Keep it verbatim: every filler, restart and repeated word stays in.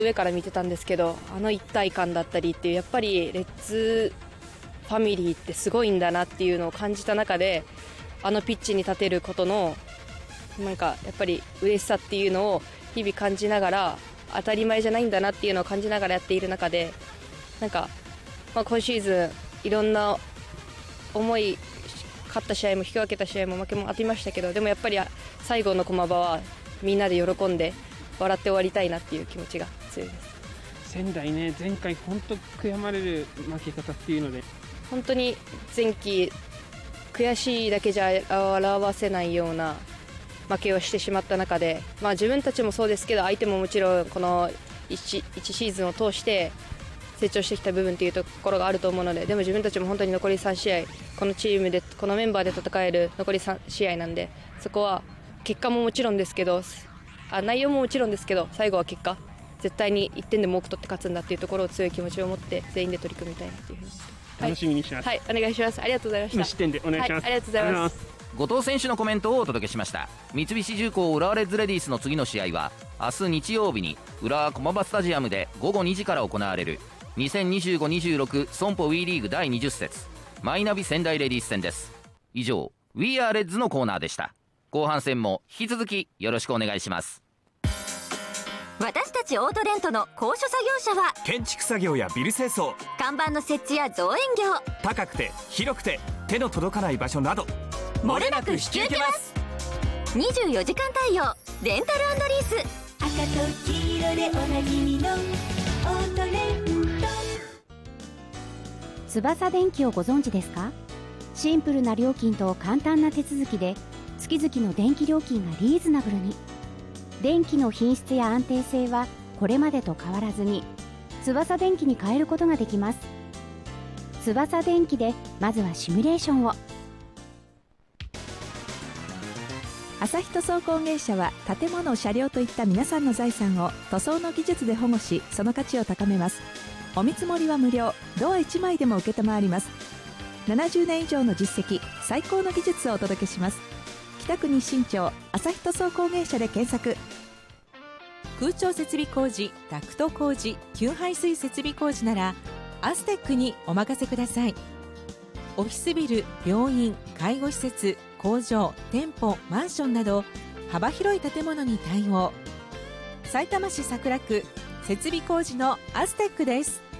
上から見てたんですけど、あの一体感だったりっていう、やっぱりレッズファミリーってすごいんだなっていうのを感じた中で、あのピッチに立てることのなんかやっぱり嬉しさっていうのを日々感じながら、当たり前じゃないんだなっていうのを感じながらやっている中で、なんか、まあ、今シーズンいろんな思い、勝った試合も引き分けた試合も負けもありましたけど、でもやっぱり最後の駒場はみんなで喜んで笑って終わりたいなっていう気持ちが強いです。 仙台ね、前回本当悔やまれる負け方っていうので、 本当に前期悔しいだけじゃ表せないような負けをしてしまった中で、まあ、自分たちもそうですけど、相手ももちろんこの 1, 1シーズンを通して成長してきた部分というところがあると思うので、でも自分たちも本当に残りさん試合、このチームでこのメンバーで戦える残りさん試合なんで、そこは結果ももちろんですけど、あ内容ももちろんですけど、最後は結果、絶対にいってんでも多く取って勝つんだっていうところを強い気持ちを持って全員で取り組みたいなというふうに楽しみにします。 はい、はい、お願いします。ありがとうございました。 無失点でお願いします。 はい、ありがとうございます。 後藤選手のコメントをお届けしました。三菱重工浦和レッズレディースの次の試合は明日日曜日に浦和駒場スタジアムでごごにじから行われるにせんにじゅうご にじゅうろく 損保 WE リーグだいにじゅっ節マイナビ仙台レディース戦です。以上 We Are Reds のコーナーでした。後半戦も引き続きよろしくお願いします。 私たちオートレントの高所作業車は建築作業やビル清掃、 看板の設置や造園業、 高くて広くて手の届かない場所など漏れなく引き受けます。にじゅうよじかん対応レンタル&リース、 赤と黄色でおなじみのオートレント。 翼電機をご存知ですか？シンプルな料金と簡単な手続きで月々の電気料金がリーズナブルに。電気の品質や安定性はこれまでと変わらずに翼電機に変えることができます。翼電機でまずはシミュレーションを。 朝日塗装工芸社は建物、車両といった皆さんの財産を塗装の技術で保護し、その価値を高めます。お見積もりは無料、ドアいちまいでも受けたまわります。ななじゅうねん以上の実績、最高の技術をお届けします。北区日新町朝日塗装工芸社で検索。 空調設備工事、ダクト工事、給排水設備工事ならアステックにお任せください。オフィスビル、病院、介護施設、工場、店舗、マンションなど幅広い建物に対応。さいたま市桜区設備工事のアステックです。